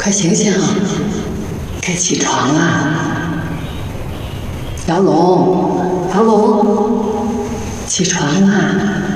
快醒醒，该起床啦！姚龙，姚龙，起床啦！